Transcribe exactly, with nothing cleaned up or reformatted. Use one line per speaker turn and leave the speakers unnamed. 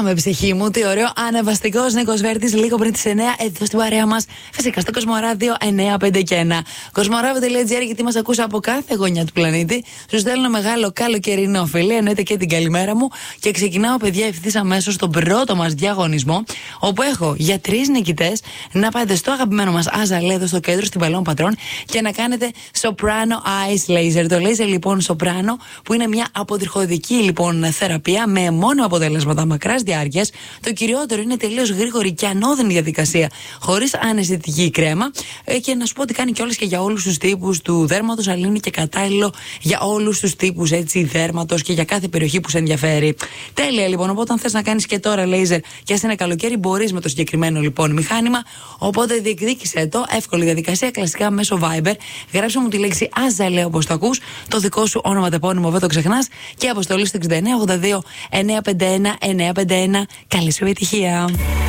Πάμε, ψυχή μου, τι ωραίο. Ανεβαστικός Νίκος Βέρτης, λίγο πριν τις εννιά, εδώ στην παρέα μας. Φυσικά στο Κοσμοράδιο εννιά πέντε και ένα. Κοσμοράδιο τελεία τζι άρ, γιατί μας ακούσα από κάθε γωνιά του πλανήτη. Σου στέλνω μεγάλο καλοκαιρινό φιλί, εννοείται και την καλημέρα μου. Και ξεκινάω, παιδιά, ευθύς αμέσως στον πρώτο μας διαγωνισμό. Όπου έχω για τρεις νικητές να πάτε στο αγαπημένο μας Άζαλε εδώ στο κέντρο, στην Παλαιών Πατρών, και να κάνετε Soprano Ice Laser. Το laser λοιπόν Soprano, που είναι μια αποτριχωδική λοιπόν θεραπεία με μόνο αποτελέσματα μακράς διάρκειας. Το κυριότερο είναι τελείως γρήγορη και ανώδυνη διαδικασία, χωρίς αναισθητική κρέμα. Ε, και να σου πω ότι κάνει κιόλας και για όλους τους τύπους του δέρματος, αλλά είναι και κατάλληλο για όλους τους τύπους έτσι δέρματος και για κάθε περιοχή που σε ενδιαφέρει. Τέλεια λοιπόν. Οπότε, αν θες να κάνεις και τώρα laser και ας είναι καλοκαίρι, μπορείς με το συγκεκριμένο λοιπόν μηχάνημα. Οπότε διεκδίκησε το. Εύκολη διαδικασία, κλασικά μέσω Viber. Γράψε μου τη λέξη Άζαλε όπως το ακούς, το δικό σου όνομα τεπώνυμο, δεν το ξεχνάς, και αποστολή στο εξήντα εννιά ογδόντα δύο εννιακόσια πενήντα ένα εννιακόσια πενήντα ένα. Καλή σου επιτυχία.